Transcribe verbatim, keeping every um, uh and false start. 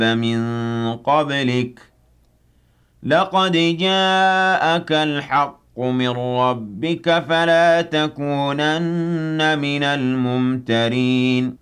مِن قَبْلِكَ ۚ لَقَدْ جَاءَكَ الْحَقُّ مِن رَّبِّكَ فَلَا تَكُونَنَّ مِنَ الْمُمْتَرِينَ